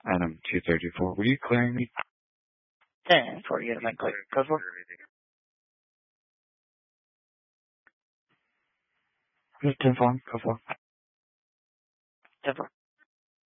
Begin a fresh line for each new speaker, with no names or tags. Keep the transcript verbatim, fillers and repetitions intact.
Item two thirty-four. Were you clearing me?
ten for you, then click go for.
ten four. Go for.
ten four.